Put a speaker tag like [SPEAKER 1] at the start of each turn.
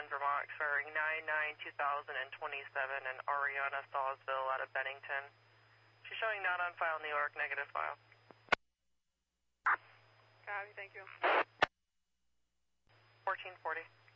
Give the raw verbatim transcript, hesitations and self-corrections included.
[SPEAKER 1] Vermont, expiring nine nine two thousand twenty-seven, and Ariana Sawsville out of Bennington. She's showing not on file, New York, negative file.
[SPEAKER 2] Copy, thank you.
[SPEAKER 1] fourteen forty.